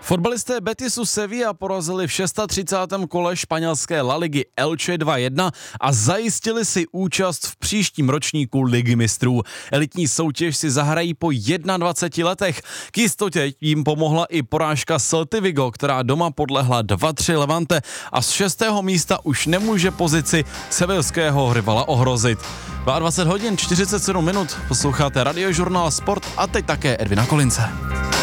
Fotbalisté Betisu Sevilla porazili v 36. kole španělské La Ligy Elche 2-1 a zajistili si účast v příštím ročníku Ligy mistrů. Elitní soutěž si zahrají po 21 letech. K jistotě jim pomohla i porážka Celty Vigo, která doma podlehla 2-3 Levante a z 6. místa už nemůže pozici sevilského rivala ohrozit. 22 hodin 47 minut, posloucháte Radiožurnál Sport a teď také Edvina Kolince.